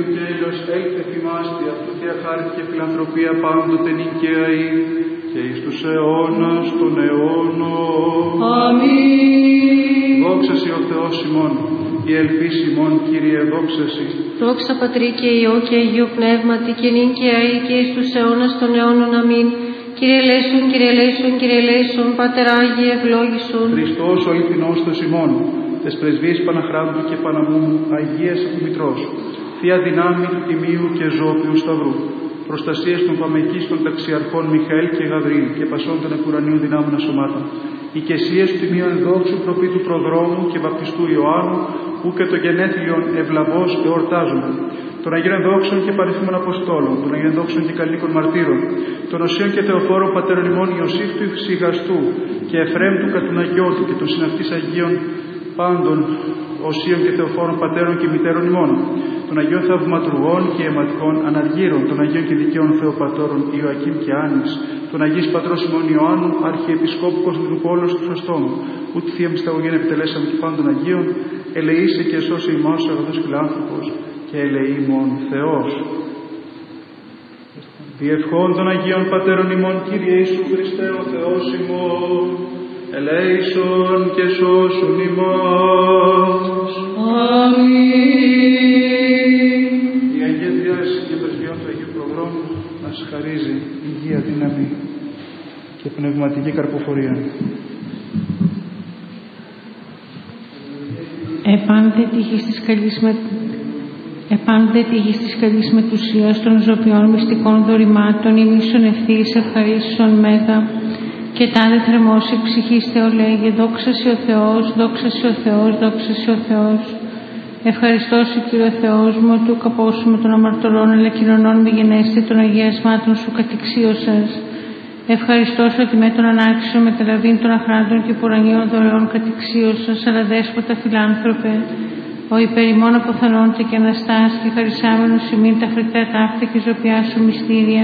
Αγγέλος έλθε θυμάστη, αυτού θεία χάρη και φιλανθρωπία πάντοτε νικαίοι και εις τους αιώνας των αιώνων. Αμήν. Δόξα σοι ο Θεός ημών, η ελπίς ημών, Κύριε, δόξα σοι. Δόξα Πατρί και Υιό και Αγίου Πνεύματι και νυν και αεί και εις τους αιώνας των αιώνων. Αμήν. Κύριε ελέησον, Κύριε ελέησον, Κύριε ελέησον, Πάτερ Άγιε ευλόγησον. Χριστός ο αληθινός Θεός ημών, τες πρεσβείες Παναχράντου και Παναμού, Αγίας Επιμητρός, Θεία δυνάμει του Τιμίου και Ζώπιου Σταυρού, προστασίες των παμεκίστων ταξιαρχών Μιχαήλ και Γαβριήλ και πασών των εκουρανίων δυνάμων ασωμάτων, οικεσίες του Τιμίου ενδόξου προφήτου Προδρόμου και βαπτιστού Ιωάννου, που και το γενέθλιον ευλαβώς εορτάζουμε, των Αγίων Ενδόξων και Παριθμών Αποστόλων, των Αγίων Ενδόξων και Καλλίκων Μαρτύρων, των Οσίων και Θεοφόρων Πατέρων ημών Ιωσήφ του Υψηγαστού και Εφραίμ του Κατουναγιώτου και των συναυτής Αγίων πάντων Οσίων και Θεοφόρων Πατέρων και Μητέρων ημών, των Αγίων Θαυματουργών και Αιματικών Αναργύρων, των Αγίων και Δικαίων Θεοπατώρων Ιωακήμ και Άννης, των Αγίης Πατρός ημών Ιωάννου, Αρχιεπισκόπου Κωνσταντινούπολος του Χρωστόμου, ούτι θεία μυσταγωγήν επιτελέσαμε και πάντων Αγίων, ελεήσε και σώσε ημάς ο αγαθός φιλάνθρωπος και ελεήμων Θεός. Διευχών των Αγίων Πατέρων ημών, Κύριε Ιησού Χριστέ ο Θεός ημών, ελέησον και σώσουν ημάς. Αμήν. Η Αγία Διάση και Πρεσβειών του Αγίου Προδρόμου μας χαρίζει υγεία, δύναμη και πνευματική καρποφορία. Επάντε τύχης της καλής μετουσίας των ζωπιών μυστικών δωρημάτων ή μίσον ευθύης ευχαρίστησον μέγα και τάδε θρεμώσει ψυχής Θεολέγε, δόξα σοι ο Θεός, δόξα σοι ο Θεός, δόξα σοι ο Θεός. Ευχαριστώ σου Κύριε Θεός μου, του καπόσουμε των αμαρτωλών, αλλά κοινωνών μη γενέστε των αγιασμάτων σου κατηξίωσας. Ευχαριστώ σου ότι με τον ανάξιο μεταλαβήν των αχράντων και πουρανίων δωρεών κατηξίωσας, αλλά δέσποτα φιλάνθρωπε, ο υπερημών αποθανόνται και αναστάς και χαρισάμενος ημίν τα φρικτά ταύτα και ζωπιά σου μυστήρια.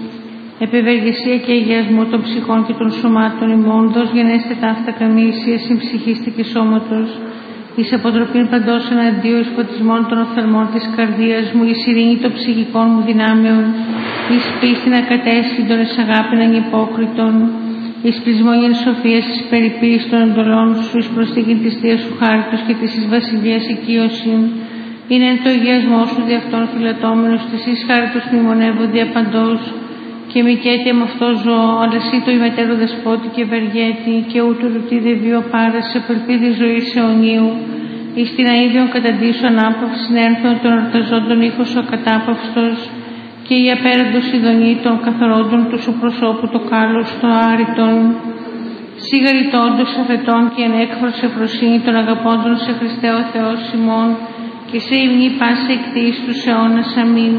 Επιβεργεσία και αγιασμό των ψυχών και των σωμάτων ημών, δώσ' γενέστε ταύτα καμίσια, συμψυχίστε και σώματος, εις αποτροπήν παντός εναντίου εις φωτισμών των οφθαλμών της καρδίας μου, εις ειρήνη των ψυχικών μου δυνάμεων, εις πίστην ακατέσχυντων, εις αγάπην ανυπόκριτων, εις πλεισμόνιν σοφίας, εις περιποίησης των εντολών σου, εις προσθήκην της Θείας σου χάριτος και της εις βασιλείας οικείωσιν, είναι εν το αγιασμό σου δι' αυτόν φυλατώμενος, της εις χάριτος μνημονεύω διαπαντός, και μη κέτη με αυτό ζω, αλλά εσύ το ημετέρω δεσπότη και ευεργέτη, και ούτω ρουτή δε βίο πάρας, επελπίδη ζωής αιωνίου, εις την αΐδιον καταντήσου ανάπαυση, συνέρθον των ορταζόντων ήχος ο ακατάπαυστος, και η απέραντος ειδονή των καθαρόντων του σου προσώπου το κάλος το άρρητον, σιγαριτώντος αφετών και ενέκφρος εφροσύνη των αγαπώντων σε Χριστέ ο Θεός ημών, και σε υμνή πάση εκτίης τους αιώνας. Αμήν.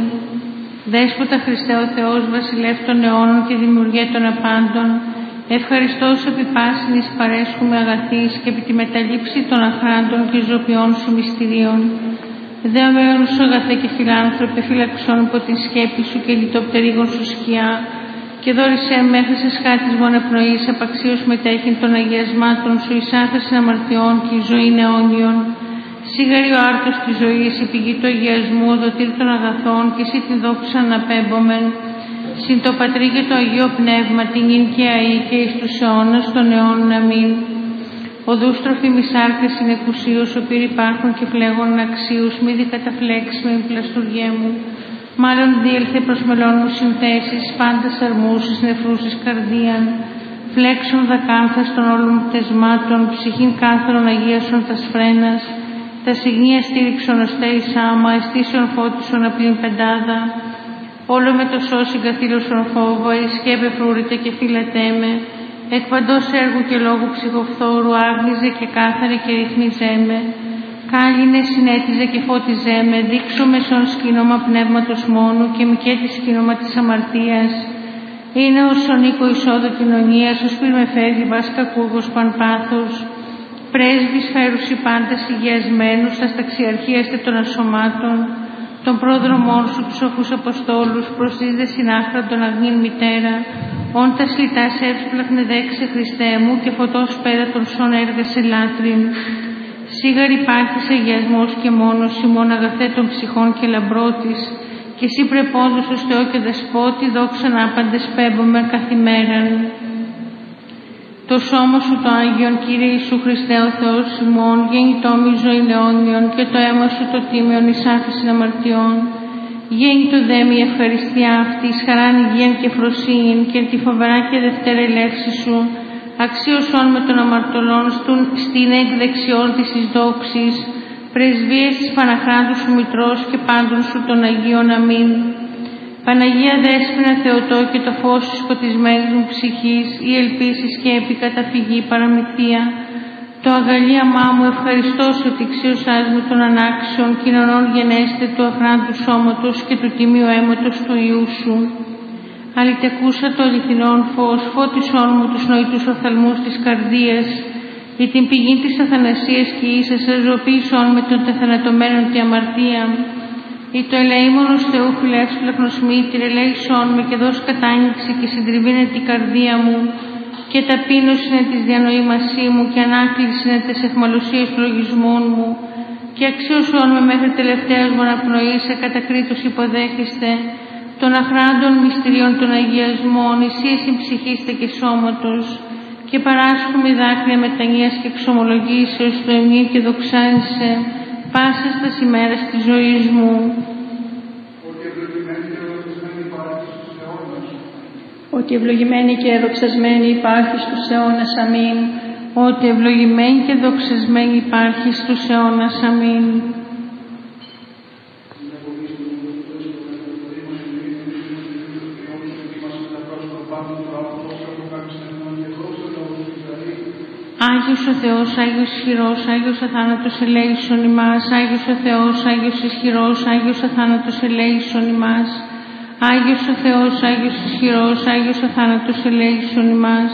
Δέσποτα Χριστέ ο Θεός, βασιλεύ των αιώνων και δημιουργέ των απάντων, ευχαριστώ σου επί πάσιν εις παρέσχουμε αγαθείς και επί τη μεταλήψη των αχράντων και ζωπιών σου μυστηρίων. Δεωμένου σου αγαθέ και φιλάνθρωπε, φυλαξών από την σκέπη σου και λιτοπτερίγων σου σκιά, και δόρισέ μέχρι σε σχάτης μονεπνοής απαξίως μετέχειν των αγιασμάτων σου, εις άφεσιν αμαρτιών και η ζωή αιώνιων. Σίγαρη ο άρτος της ζωής, η πηγή του αγιασμού, ο δοτήρ των αγαθών, και εσύ την δόξα αναπέμπομεν. Συν το Πατρί και το Αγίο Πνεύμα, την ίν και αεί και εις τους αιώνας των αιώνων. Αμήν. Οδούστροφοι μισάρκες συνεκουσίους, ο πύρ υπάρχουν και φλέγων αξίους, μη δι καταφλέξει με πλαστουργέ μου. Μάλλον διέλθε προς μελών μου συνθέσεις, πάντας αρμούς εις νεφρούς εις καρδίαν. Φλέξον δακάνθας των όλων μου πτεσμάτων, ψυχήν κάθαρον αγίασον τας φρένας. Τα συγνία στήριξον ωστέης άμα, αισθήσεων φώτισον απλήν πεντάδα. Όλο με το σώσιν καθήλωσον φόβο, η σκέπε φρούρητε και φύλατέ με. Εκ παντός έργου και λόγου ψυχοφθόρου, άγνιζε και κάθαρε και ρυθμίζέ με. Κάλυνε, συνέτιζε και φώτιζέ με, δείξω μεσόν σκήνομα πνεύματος μόνου και μικέτη σκήνομα της αμαρτίας. Είναι ως ο οίκο εισόδου κοινωνίας, ως πυρ με φεύγει βάς κακούργος πανπάθος. Πρέσβης φέρουσι πάντας υγιασμένους, στα ταξιαρχίαστε των ασωμάτων, των πρόδρομών σου τους οχούς αποστόλους, προσδίδε συνάχραντον αγνήν μητέρα, όν τα σλιτάς εύσπλαχνε δέξε Χριστέ μου, και φωτός πέρα των σών έργασε λάτριν. Σίγαρ υπάρχεις αγιασμός και μόνος ημών αγαθέ των ψυχών και λαμπρότης, και εσύ πρεπόντως ως Θεό και Δεσπότη, δόξαν άπαντες πέμπομεν καθημέραν. Το σώμα σου το Άγιον, Κύριε Ιησού Χριστέ ο Θεός ημών, γέννητό μη ζωήν αιώνιον, και το αίμα σου το τίμιον εις άφησιν αμαρτιών. Γέννητο δε μη ευχαριστία αυτής, χαράν υγείαν και φροσύνην, και τη φοβερά και δευτέρα ελεύση σου, αξίωσον με των αμαρτωλών στην εκδεξιών της εις δόξης, πρεσβείες της Παναχράντου σου Μητρός και πάντων σου των Αγίων. Αμήν. Παναγία Δέσποινα Θεοτό και το φως της σκοτισμένης μου ψυχής, η ελπίσεις και επικαταφυγή παραμυθία, το αγαλίαμά μου ευχαριστώ ότι αξίωσάς μου των ανάξεων κοινωνών γενέστε του αχράντου σώματος και του τιμίου αίματος του Υιού σου. Αλητεκούσα το αληθινόν φως, φώτισόν μου τους νοητούς οφθαλμούς της καρδίας, ή την πηγή της αθανασίας και ίσας ζωοποίησόν με των τεθανατωμένων τη αμαρτία. Ή το ελεήμονος Θεού φιλεύσπλαχνος μήτηρ, ελέησόν με και δώσ' κατάνοιξη και συντριβήνε την καρδία μου, και ταπείνωση είναι της διανοήμασή μου, και ανάκληση είναι της αιχμαλωσίας του λογισμών μου, και αξίωσόν με μέχρι τελευταίας μου αναπνοής, εκατακρίτως υποδέχεστε, των αχράντων μυστηρίων των αγιασμών, εισίεση ψυχήστε και σώματος, και παράσχουμε δάκρυα μετανοίας και εξομολογήσεως στο εμμύ και δοξάζεσαι πάσας τας ημέρας της ζωής μου. Ότι ευλογημένη και δοξασμένη υπάρχει στους αιώνας. Αμήν. Ότι ευλογημένη και δοξασμένη υπάρχει στους αιώνας. Αμήν. Άγιος ο Θεός, Άγιος ισχυρός, Άγιος αθάνατος ελέησον ημάς. Άγιος ο Θεός, Άγιος ισχυρός, Άγιος αθάνατος ελέησον ημάς. Άγιος ο Θεός, Άγιος ισχυρός, Άγιος αθάνατος ελέησον ημάς.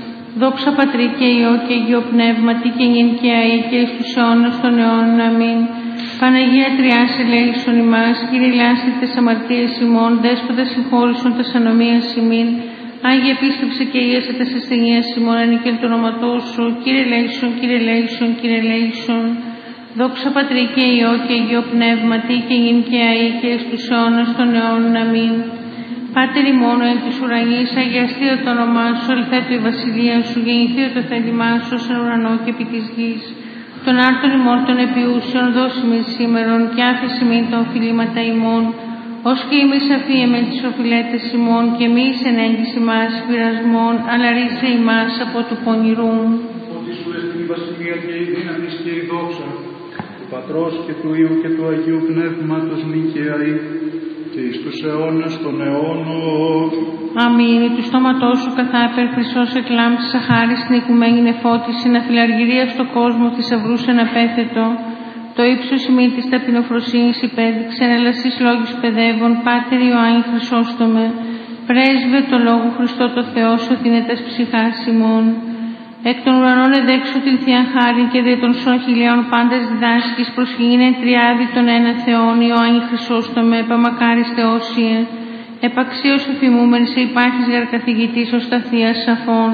Δόξα Πατρί και Υιό και Αγίο Πνεύματι και νυν και αεί και εις τους αιώνας των αιώνων. Αμήν. Παναγία Τριάς ελέησον ημάς. Κύριε λάστη τες αμαρτίες ημών, Δέσποτα συγχώρησον τες ανομίας ημίν. Άγιε επίσκεψε και ίασε τες ασθενείας ημών, ανήκεν το όνοματό σου. Κύριε ελέησον, Κύριε ελέησον, Κύριε ελέησον. Δόξα Πατρί και Υιό και Αγίο Πνεύματι και νυν και αεί και εις τους αιώνας των αιώνων. Αμήν. Πάτερ ημών εν της ουρανής, αγιαστειο το όνομά σου, ελθέτω η βασιλεία σου, γεννηθειο το θέλημά σου στον ουρανό και επί της γης. Των άρτων ημών των επιούσεων δώσει με σήμερον, και άφηση μην τα οφειλήματα ημών, ως και εμείς αφίεμε τις οφειλέτες ημών, και μη εις ενέγγιση μας πειρασμών, αλλά ρίσε ημάς από του πονηρού. Ότι σου εστιν η βασιλεία και η δύναμη και η δόξα του Πατρός και του Υιού και του Αγίου Πνεύματος νυν και αεί και εις τους αιώνας των αιώνων. Αμήν. Του στόματός σου καθάπερ χρυσός εκλάμψης αχάρης στην οικουμένη νεφώτιση, να φιλαργυρία στον κόσμο θησαυρούς εναπέθετο. Το ύψος ημίν της ταπεινοφροσύνης υπέδειξε, ελασσής λόγης παιδεύων, Πάτερ Ιωάννη Χρυσόστομε, πρέσβε το Λόγο Χριστό το Θεό, σωτήνετας ψυχάς ημών. Εκ των ουρανών εδέξω την Θεία Χάρη και δια των σών χιλιών πάντας διδάσκης, προσχήνε τριάδι των ένα Θεών, Ιωάννη Χρυσόστομε, επαμακάρις Θεόσιε, επαξίως εφημούμεν σε υπάρχεις γαρκαθηγητής ως τα Θεία Σαφών.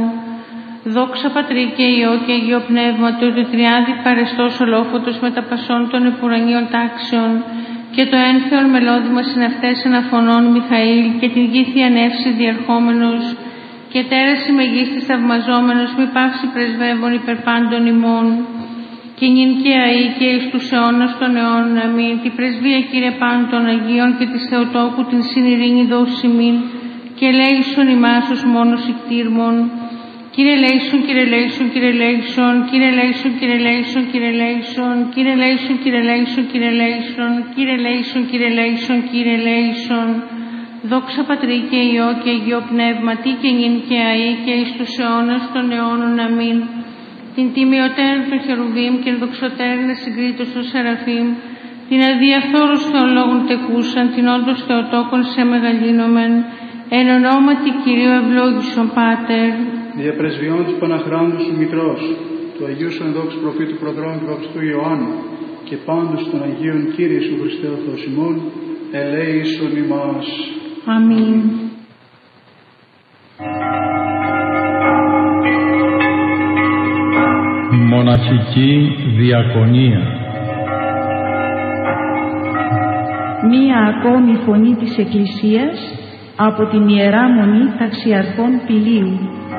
Δόξα Πατρί και Υιό και Αγίο Πνεύματο, το τριάδι παρεστός ολόφωτος με τα πασών των επουρανίων τάξεων, και το ένθεον μελώδημα συναυτές αναφωνών Μιχαήλ, και την γήθια νεύση διερχόμενος, και τέραση μεγίστης θαυμαζόμενος, μη πάυση πρεσβεύων υπερπάντων ημών, και νυν και αεί και εις τους αιώνας των αιώνων. Αμήν. Τη πρεσβεία, Κύριε, πάντων των Αγίων και της Θεοτόκου την συνειρήνη δώσει μην, και ελέησον ημάς ως μόνος ικτήρμον. Κύριε ελέησον, Κύριε ελέησον, Κύριε ελέησον, Κύριε ελέησον, Κύριε ελέησον, Κύριε ελέησον, Κύριε ελέησον, Κύριε ελέησον, Κύριε ελέησον, Κύριε ελέησον, Κύριε ελέησον, Κύριε ελέησον. Δόξα Πατρί και Υιό και Αγίο Πνεύματι και νυν και αεί και εις τους αιώνας των αιώνων. Αμήν. Την τιμιωτέρν των χερουβίμ και δοξωτέρν συγκρίτως των σεραφείμ, την αδιαφθόρους θεολόγων τεκούσαν, την όντως Θεοτόκον σε μεγαλύνομεν, εν ονόματι Κυρίου ευλόγησον Πάτερ. Δια πρεσβειών του Παναχράντου σου Μητρός, του Αγίου σου ενδόξου προφήτου προδρόμου και βαπτιστού Ιωάννου, και πάντως των Αγίων Κύριε Ιησού Χριστέ ο Θεός ημών, ελέησον ημάς. Αμήν. Τριματική Διακονία. Μία ακόμη φωνή της Εκκλησίας από την Ιερά Μονή Ταξιαρχών Πηλίου.